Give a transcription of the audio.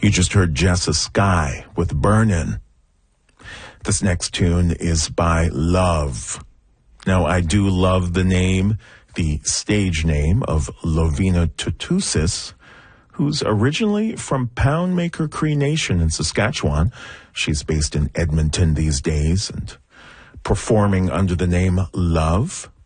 You just heard Jessa Sky with Burnin'. This next tune is by Love. Now, I do love the name, the stage name of Lovina Tutusis, who's originally from Poundmaker Cree Nation in Saskatchewan. She's based in Edmonton these days and performing under the name Love.